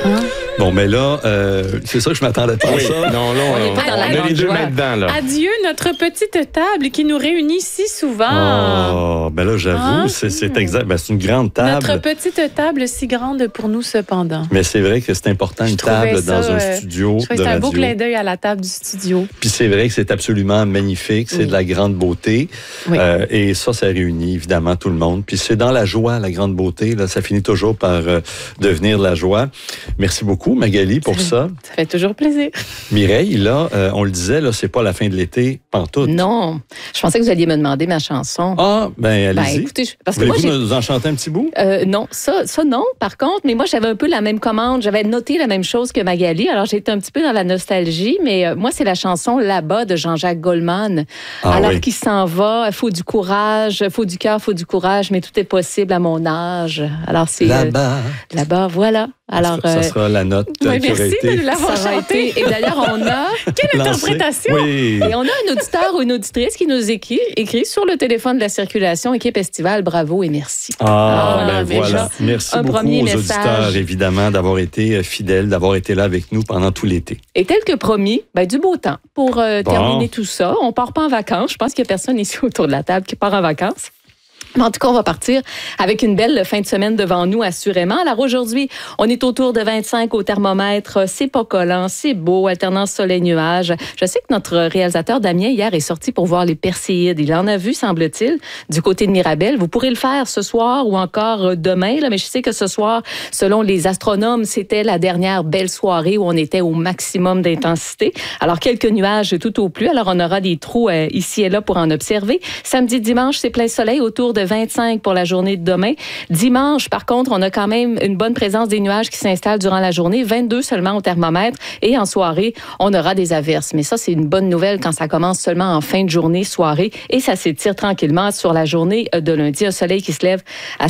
Bon, mais là, c'est ça que je m'attendais pas à ça. Non, on a les deux mains dedans, là. Adieu, notre petite table qui nous réunit si souvent. Oh, ben là, j'avoue, c'est exact. Ben, c'est une grande table. Notre petite table si grande pour nous, cependant. Mais c'est vrai que c'est important, une table dans un studio de radio. C'est un beau clin d'œil à la table du studio. Puis c'est vrai que c'est absolument magnifique. C'est de la grande beauté. Oui. Et ça réunit évidemment tout le monde. Puis c'est dans la joie, la grande beauté. Là, ça finit toujours par devenir de la joie. Merci beaucoup, Magali, pour ça. Ça fait toujours plaisir. Mireille, là, on le disait, là, c'est pas la fin de l'été, pantoute. Non. Je pensais que vous alliez me demander ma chanson. Ah, ben allez-y. Ben, écoutez, parce que voulez-vous nous en chanter un petit bout? Non, ça non, par contre. Mais moi, j'avais un peu la même commande. J'avais noté la même chose que Magali. Alors, j'étais un petit peu dans la nostalgie, mais moi, c'est la chanson Là-bas de Jean-Jacques Goldman. Alors qu'il s'en va, il faut du courage, il faut du cœur, il faut du courage, mais tout est possible à mon âge. Alors, c'est... Là-bas. Là-bas, voilà. Alors, ça sera la note qui aurait été. Merci de l'avoir chanté. Et d'ailleurs, on a... Quelle interprétation! Oui. Et on a un auditeur ou une auditrice qui nous écrit sur le téléphone de la circulation, équipe estivale, bravo et merci. Ben voilà. Merci beaucoup aux auditeurs, évidemment, d'avoir été fidèles, d'avoir été là avec nous pendant tout l'été. Et tel que promis, du beau temps pour terminer tout ça. On part pas en vacances. Je pense qu'il n'y a personne ici autour de la table qui part en vacances. Mais en tout cas, on va partir avec une belle fin de semaine devant nous, assurément. Alors aujourd'hui, on est autour de 25 au thermomètre. C'est pas collant, c'est beau, alternance soleil-nuage. Je sais que notre réalisateur Damien, hier, est sorti pour voir les Perséides. Il en a vu, semble-t-il, du côté de Mirabel. Vous pourrez le faire ce soir ou encore demain, là, mais je sais que ce soir, selon les astronomes, c'était la dernière belle soirée où on était au maximum d'intensité. Alors, quelques nuages tout au plus. Alors, on aura des trous ici et là pour en observer. Samedi, dimanche, c'est plein soleil autour de 25 pour la journée de demain. Dimanche, par contre, on a quand même une bonne présence des nuages qui s'installent durant la journée, 22 seulement au thermomètre. Et en soirée, on aura des averses. Mais ça, c'est une bonne nouvelle quand ça commence seulement en fin de journée, soirée. Et ça s'étire tranquillement sur la journée de lundi. Un soleil qui se lève à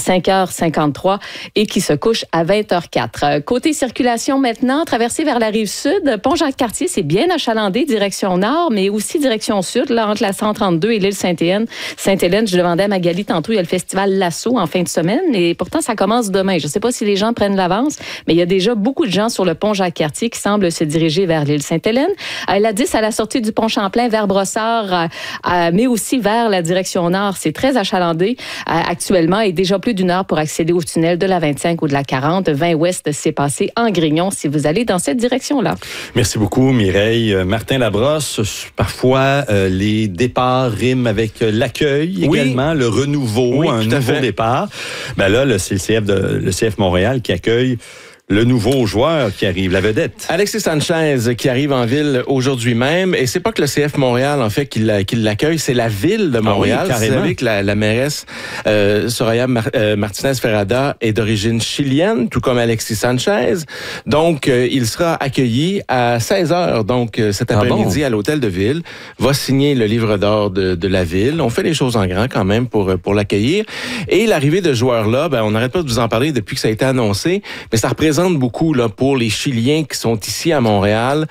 5h53 et qui se couche à 20h04. Côté circulation maintenant, traversée vers la rive sud, Pont-Jacques-Cartier, c'est bien achalandé, direction nord, mais aussi direction sud, là, entre la 132 et l'île Sainte-Hélène. Sainte-Hélène, je demandais à Magali tantôt, il y a le festival Lasso en fin de semaine et pourtant, ça commence demain. Je ne sais pas si les gens prennent l'avance, mais il y a déjà beaucoup de gens sur le pont Jacques-Cartier qui semblent se diriger vers l'île Sainte-Hélène. La 10 à la sortie du pont Champlain vers Brossard, mais aussi vers la direction nord. C'est très achalandé actuellement et déjà plus d'une heure pour accéder au tunnel de la 25 ou de la 40. 20 ouest, c'est passé en Grignon si vous allez dans cette direction-là. Merci beaucoup, Mireille. Martin Labrosse, parfois, les départs riment avec l'accueil également, le renouveau. Un nouveau départ. Ben là, c'est le CF Montréal qui accueille le nouveau joueur qui arrive, la vedette. Alexis Sanchez qui arrive en ville aujourd'hui même. Et c'est pas que le CF Montréal, en fait, qui l'accueille, c'est la ville de Montréal. Oui, carrément. Vous savez que la mairesse Soraya Martinez-Ferrada est d'origine chilienne, tout comme Alexis Sanchez. Donc, il sera accueilli à 16h, donc cet après-midi à l'hôtel de ville. Va signer le livre d'or de la ville. On fait les choses en grand quand même pour l'accueillir. Et l'arrivée de joueurs-là, on n'arrête pas de vous en parler depuis que ça a été annoncé, mais ça représente beaucoup là, pour les Chiliens qui sont ici à Montréal.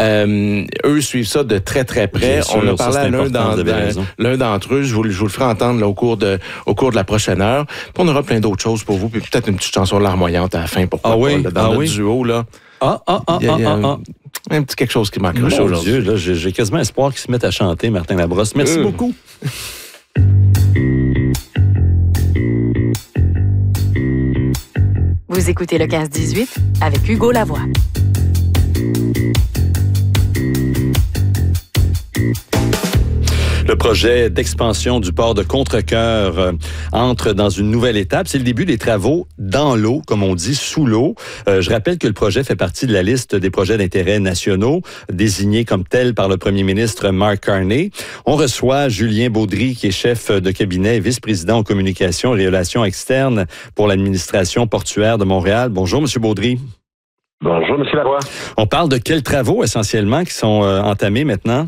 Eux suivent ça de très, très près. Sûr, on a parlé à l'un d'entre eux. Je vous le ferai entendre là, au cours de la prochaine heure. Puis on aura plein d'autres choses pour vous. Puis peut-être une petite chanson larmoyante à la fin. Pourquoi pas, dans notre duo. Là. Il y a un petit quelque chose qui m'accroche aujourd'hui. Mon Dieu, là, j'ai quasiment espoir qu'ils se mettent à chanter, Martin Labrosse. Merci beaucoup. Vous écoutez le 15-18 avec Hugo Lavoie. Le projet d'expansion du port de Contrecœur entre dans une nouvelle étape. C'est le début des travaux dans l'eau, comme on dit, sous l'eau. Je rappelle que le projet fait partie de la liste des projets d'intérêt nationaux, désignés comme tel par le premier ministre Mark Carney. On reçoit Julien Baudry, qui est chef de cabinet et vice-président aux communications et relations externes pour l'administration portuaire de Montréal. Bonjour, M. Baudry. Bonjour, M. Lavoie. On parle de quels travaux essentiellement qui sont entamés maintenant?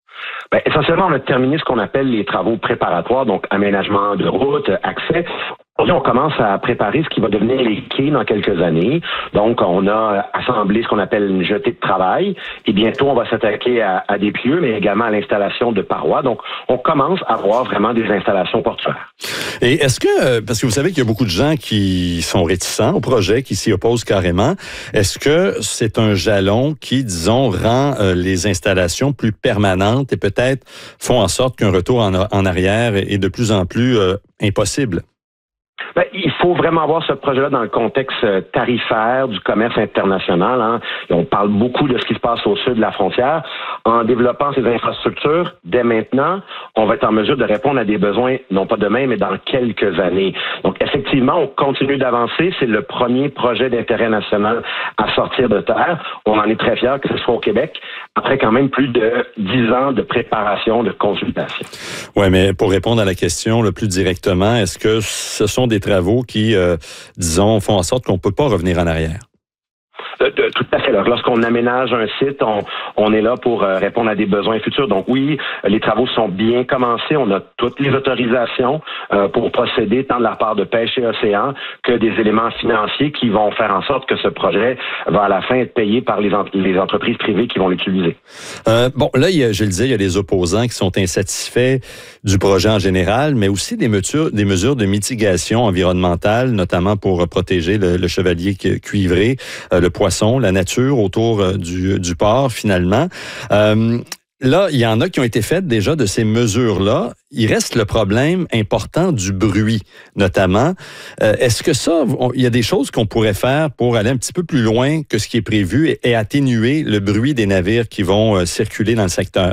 Essentiellement, on a terminé ce qu'on appelle les travaux préparatoires, donc aménagement de route, accès. Aujourd'hui, on commence à préparer ce qui va devenir les quais dans quelques années. Donc, on a assemblé ce qu'on appelle une jetée de travail. Et bientôt, on va s'attaquer à des pieux, mais également à l'installation de parois. Donc, on commence à avoir vraiment des installations portuaires. Et est-ce que, parce que vous savez qu'il y a beaucoup de gens qui sont réticents au projet, qui s'y opposent carrément, est-ce que c'est un jalon qui, disons, rend les installations plus permanentes et peut-être font en sorte qu'un retour en arrière est de plus en plus impossible? Ben, il faut vraiment voir ce projet-là dans le contexte tarifaire du commerce international. Hein. Et on parle beaucoup de ce qui se passe au sud de la frontière. En développant ces infrastructures, dès maintenant, on va être en mesure de répondre à des besoins, non pas demain, mais dans quelques années. Donc, effectivement, on continue d'avancer. C'est le premier projet d'intérêt national à sortir de terre. On en est très fiers que ce soit au Québec, après quand même plus de 10 ans de préparation, de consultation. Oui, mais pour répondre à la question le plus directement, est-ce que ce sont des travaux qui, disons, font en sorte qu'on ne peut pas revenir en arrière? Tout à fait. Lorsqu'on aménage un site, on est là pour répondre à des besoins futurs. Donc oui, les travaux sont bien commencés. On a toutes les autorisations pour procéder tant de la part de Pêche et Océan que des éléments financiers qui vont faire en sorte que ce projet va à la fin être payé par les entreprises privées qui vont l'utiliser. Bon, là, je le disais, il y a des opposants qui sont insatisfaits du projet en général, mais aussi des mesures de mitigation environnementale, notamment pour protéger le chevalier cuivré, le poisson, la nature autour du port, finalement. Là, il y en a qui ont été faites déjà de ces mesures-là. Il reste le problème important du bruit, notamment. Est-ce que ça, il y a des choses qu'on pourrait faire pour aller un petit peu plus loin que ce qui est prévu et atténuer le bruit des navires qui vont circuler dans le secteur?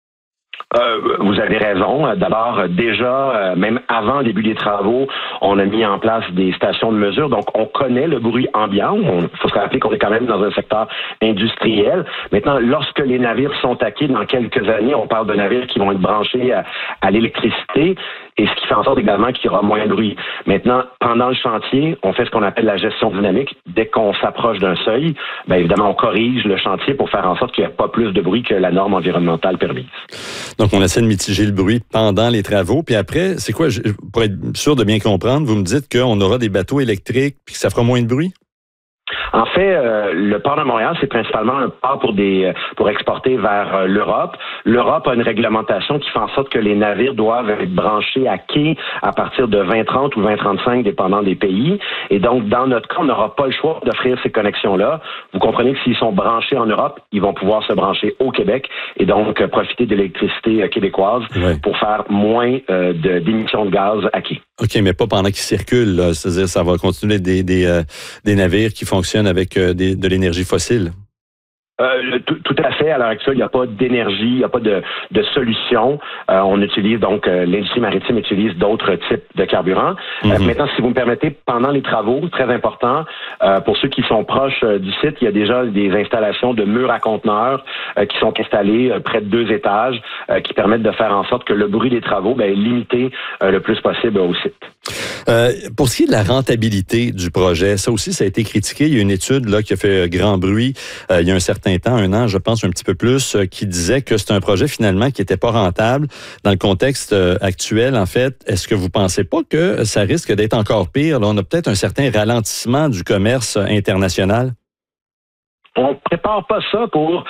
Vous avez raison. D'abord, déjà, même avant le début des travaux, on a mis en place des stations de mesure. Donc, on connaît le bruit ambiant. Il faut se rappeler qu'on est quand même dans un secteur industriel. Maintenant, lorsque les navires sont à quai dans quelques années, on parle de navires qui vont être branchés à l'électricité, et ce qui fait en sorte également qu'il y aura moins de bruit. Maintenant, pendant le chantier, on fait ce qu'on appelle la gestion dynamique. Dès qu'on s'approche d'un seuil, bien évidemment, on corrige le chantier pour faire en sorte qu'il n'y ait pas plus de bruit que la norme environnementale permise. Donc, on essaie de mitiger le bruit pendant les travaux. Puis après, c'est quoi, pour être sûr de bien comprendre, vous me dites qu'on aura des bateaux électriques puis que ça fera moins de bruit? En fait, le port de Montréal, c'est principalement un port pour exporter vers l'Europe. L'Europe a une réglementation qui fait en sorte que les navires doivent être branchés à quai à partir de 2030 ou 2035, dépendant des pays. Et donc, dans notre cas, on n'aura pas le choix d'offrir ces connexions-là. Vous comprenez que s'ils sont branchés en Europe, ils vont pouvoir se brancher au Québec et donc profiter de l'électricité québécoise pour faire moins d'émissions de gaz à quai. OK, mais pas pendant qu'ils circulent, là. C'est-à-dire ça va continuer des navires qui fonctionnent avec de l'énergie fossile. Tout à fait. À l'heure actuelle, il n'y a pas d'énergie, il n'y a pas de solution. On utilise donc, l'industrie maritime utilise d'autres types de carburants. Maintenant, si vous me permettez, pendant les travaux, très important, pour ceux qui sont proches du site, il y a déjà des installations de murs à conteneurs qui sont installés près de 2 étages qui permettent de faire en sorte que le bruit des travaux est limité le plus possible au site. Pour ce qui est de la rentabilité du projet, ça aussi, ça a été critiqué. Il y a une étude là qui a fait grand bruit il y a un certain temps, 1 an, je pense, un petit peu plus, qui disait que c'est un projet finalement qui n'était pas rentable. Dans le contexte actuel, en fait, est-ce que vous pensez pas que ça risque d'être encore pire? Là, on a peut-être un certain ralentissement du commerce international. On prépare pas ça pour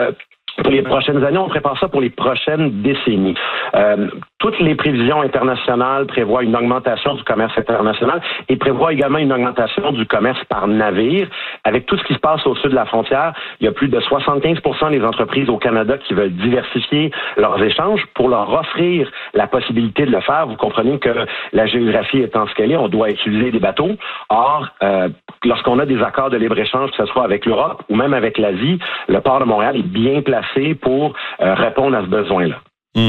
les prochaines années, on prépare ça pour les prochaines décennies. Toutes les prévisions internationales prévoient une augmentation du commerce international et prévoient également une augmentation du commerce par navire. Avec tout ce qui se passe au sud de la frontière, il y a plus de 75% des entreprises au Canada qui veulent diversifier leurs échanges pour leur offrir la possibilité de le faire. Vous comprenez que la géographie étant ce qu'elle est, on doit utiliser des bateaux. Or, lorsqu'on a des accords de libre-échange, que ce soit avec l'Europe ou même avec l'Asie, le port de Montréal est bien placé pour répondre à ce besoin-là.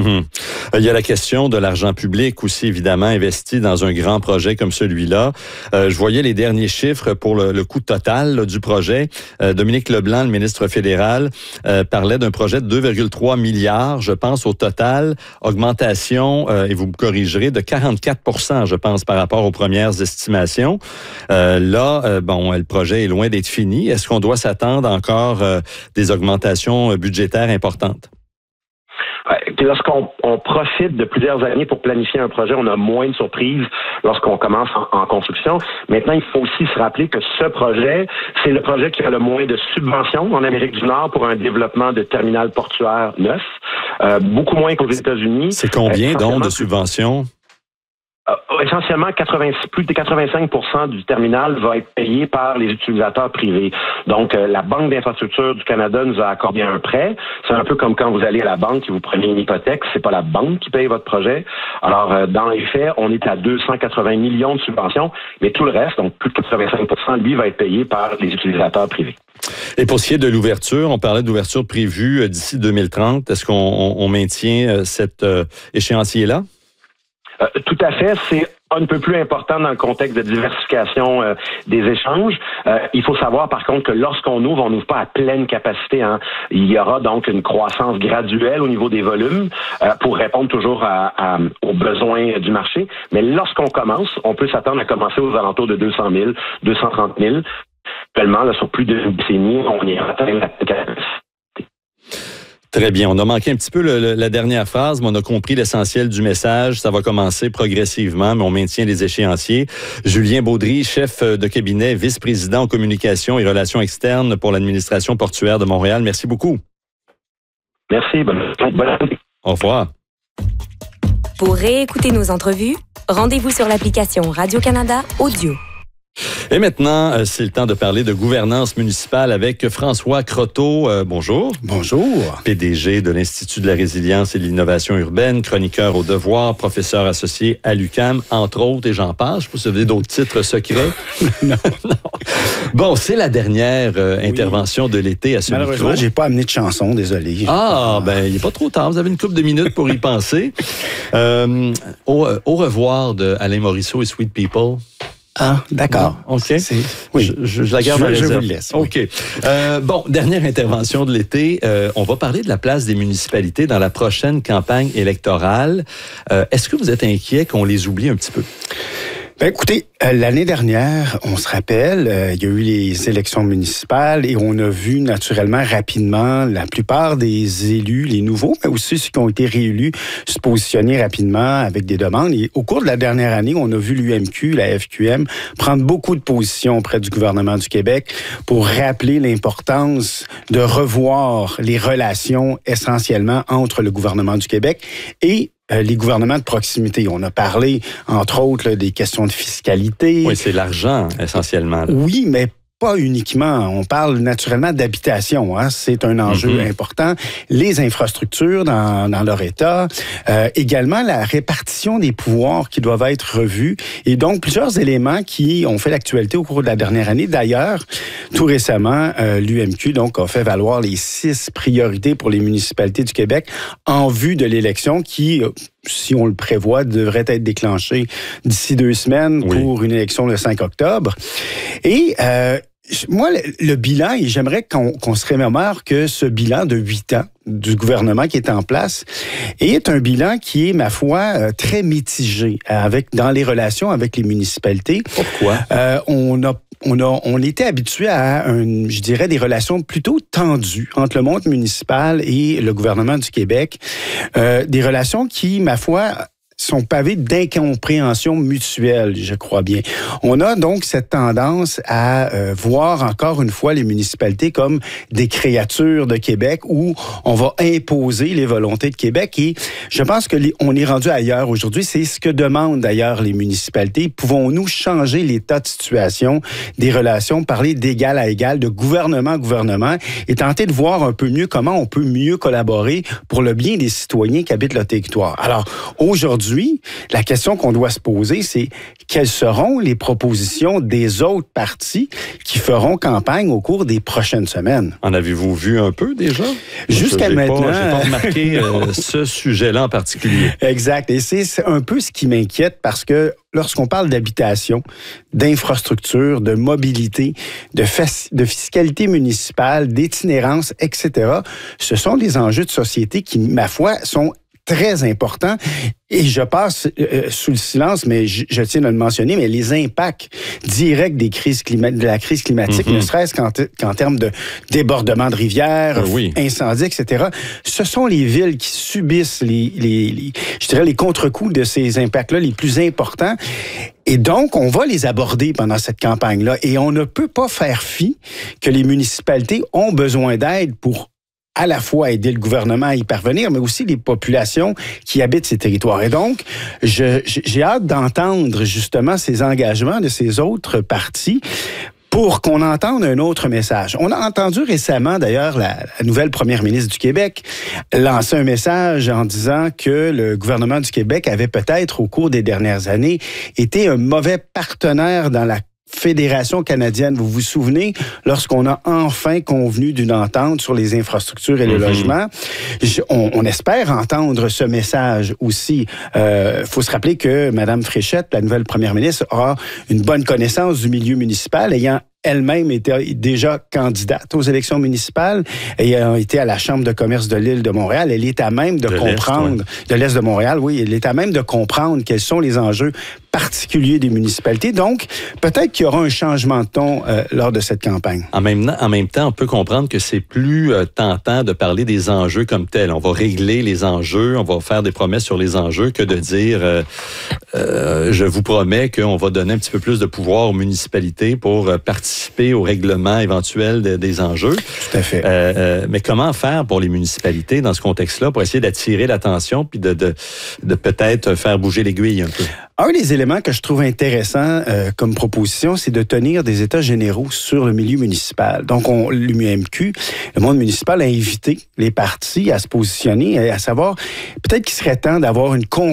Il y a la question de l'argent public aussi, évidemment, investi dans un grand projet comme celui-là. Je voyais les derniers chiffres pour le coût total là, du projet. Dominique Leblanc, le ministre fédéral, parlait d'un projet de 2,3 milliards, je pense, au total. Augmentation, et vous me corrigerez, de 44 je pense, par rapport aux premières estimations. Le projet est loin d'être fini. Est-ce qu'on doit s'attendre encore des augmentations budgétaires importantes? lorsqu'on profite de plusieurs années pour planifier un projet, on a moins de surprises lorsqu'on commence en construction. Maintenant, il faut aussi se rappeler que ce projet, c'est le projet qui a le moins de subventions en Amérique du Nord pour un développement de terminal portuaire neuf. Beaucoup moins qu'aux États-Unis. C'est combien donc de subventions? Essentiellement, plus de 85% du terminal va être payé par les utilisateurs privés. Donc, la Banque d'infrastructure du Canada nous a accordé un prêt. C'est un peu comme quand vous allez à la banque et vous prenez une hypothèque. C'est pas la banque qui paye votre projet. Alors, dans les faits, on est à 280 millions de subventions, mais tout le reste, donc plus de 85%, lui, va être payé par les utilisateurs privés. Et pour ce qui est de l'ouverture, on parlait d'ouverture prévue d'ici 2030. Est-ce qu'on maintient cet échéancier-là? Tout à fait. C'est un peu plus important dans le contexte de diversification des échanges. Il faut savoir, par contre, que lorsqu'on ouvre, on n'ouvre pas à pleine capacité. Il y aura donc une croissance graduelle au niveau des volumes pour répondre toujours aux besoins du marché. Mais lorsqu'on commence, on peut s'attendre à commencer aux alentours de 200 000, 230 000. Actuellement, là, sur plus d'une décennie, on y atteint la capacité. Très bien. On a manqué un petit peu la dernière phrase, mais on a compris l'essentiel du message. Ça va commencer progressivement, mais on maintient les échéanciers. Julien Baudry, chef de cabinet, vice-président en communication et relations externes pour l'administration portuaire de Montréal. Merci beaucoup. Merci. Bonne année. Au revoir. Pour réécouter nos entrevues, rendez-vous sur l'application Radio-Canada Audio. Et maintenant, c'est le temps de parler de gouvernance municipale avec François Croteau. Bonjour. Bonjour. PDG de l'Institut de la résilience et de l'innovation urbaine, chroniqueur au Devoir, professeur associé à l'UQAM, entre autres, et j'en passe. Je ne sais pas si vous avez d'autres titres secrets. Non. Bon, c'est la dernière intervention de l'été à ce micro. Malheureusement, j'ai pas amené de chanson, désolé. Il n'est pas trop tard. Vous avez une couple de minutes pour y penser. Au revoir de Alain Morisseau et Sweet People. Ah, d'accord. OK. Oui. Je la garde en réserve. Je vous le laisse. OK. Bon, dernière intervention de l'été. On va parler de la place des municipalités dans la prochaine campagne électorale. Est-ce que vous êtes inquiet qu'on les oublie un petit peu? Ben, écoutez, l'année dernière, on se rappelle, il y a eu les élections municipales et on a vu naturellement rapidement la plupart des élus, les nouveaux, mais aussi ceux qui ont été réélus, se positionner rapidement avec des demandes. Et au cours de la dernière année, on a vu l'UMQ, la FQM, prendre beaucoup de positions auprès du gouvernement du Québec pour rappeler l'importance de revoir les relations essentiellement entre le gouvernement du Québec et les gouvernements de proximité. On a parlé, entre autres, des questions de fiscalité. Oui, c'est l'argent, essentiellement. Là. Oui, mais pas uniquement. On parle naturellement d'habitation. C'est un enjeu important. Les infrastructures dans leur état. Également, la répartition des pouvoirs qui doivent être revus. Et donc, plusieurs éléments qui ont fait l'actualité au cours de la dernière année. D'ailleurs, tout récemment, l'UMQ donc, a fait valoir les 6 priorités pour les municipalités du Québec en vue de l'élection qui, si on le prévoit, devrait être déclenchée d'ici 2 semaines pour une élection le 5 octobre. Et moi, le bilan, et j'aimerais qu'on se remémore que ce bilan de 8 ans du gouvernement qui est en place est un bilan qui est, ma foi, très mitigé dans les relations avec les municipalités. Pourquoi? On était habitué à, je dirais, des relations plutôt tendues entre le monde municipal et le gouvernement du Québec. Des relations qui, ma foi, sont pavés d'incompréhension mutuelle, je crois bien. On a donc cette tendance à voir encore une fois les municipalités comme des créatures de Québec où on va imposer les volontés de Québec et je pense que on est rendu ailleurs aujourd'hui. C'est ce que demandent d'ailleurs les municipalités. Pouvons-nous changer l'état de situation des relations, parler d'égal à égal, de gouvernement à gouvernement et tenter de voir un peu mieux comment on peut mieux collaborer pour le bien des citoyens qui habitent le territoire. Alors, aujourd'hui, la question qu'on doit se poser, c'est quelles seront les propositions des autres partis qui feront campagne au cours des prochaines semaines? En avez-vous vu un peu déjà? Jusqu'à maintenant. Je n'ai pas remarqué ce sujet-là en particulier. Exact. Et c'est un peu ce qui m'inquiète parce que lorsqu'on parle d'habitation, d'infrastructure, de mobilité, de fiscalité municipale, d'itinérance, etc., ce sont des enjeux de société qui, ma foi, sont très important. Et je passe sous le silence, mais je tiens à le mentionner, mais les impacts directs de la crise climatique, ne serait-ce qu'en termes de débordement de rivières, incendies, etc., ce sont les villes qui subissent les contre-coups de ces impacts-là les plus importants. Et donc, on va les aborder pendant cette campagne-là. Et on ne peut pas faire fi que les municipalités ont besoin d'aide pour à la fois aider le gouvernement à y parvenir, mais aussi les populations qui habitent ces territoires. Et donc, j'ai hâte d'entendre justement ces engagements de ces autres partis pour qu'on entende un autre message. On a entendu récemment, d'ailleurs, la nouvelle première ministre du Québec lancer un message en disant que le gouvernement du Québec avait peut-être, au cours des dernières années, été un mauvais partenaire dans la Fédération canadienne. Vous vous souvenez, lorsqu'on a enfin convenu d'une entente sur les infrastructures et le logement, on espère entendre ce message aussi. Faut se rappeler que Mme Fréchette, la nouvelle première ministre, a une bonne connaissance du milieu municipal, ayant elle-même était déjà candidate aux élections municipales et a été à la Chambre de commerce de l'île de Montréal. Elle est à même de comprendre, de l'Est de Montréal, oui, elle est à même de comprendre quels sont les enjeux particuliers des municipalités. Donc, peut-être qu'il y aura un changement de ton lors de cette campagne. En même temps, on peut comprendre que c'est plus tentant de parler des enjeux comme tels. On va régler les enjeux, on va faire des promesses sur les enjeux que de dire je vous promets qu'on va donner un petit peu plus de pouvoir aux municipalités pour participer au règlement éventuel des enjeux. Tout à fait. Mais comment faire pour les municipalités dans ce contexte-là pour essayer d'attirer l'attention puis de peut-être faire bouger l'aiguille un peu? Un des éléments que je trouve intéressant comme proposition, c'est de tenir des états généraux sur le milieu municipal. Donc, l'UMQ, le monde municipal, a invité les partis à se positionner, à savoir peut-être qu'il serait temps d'avoir une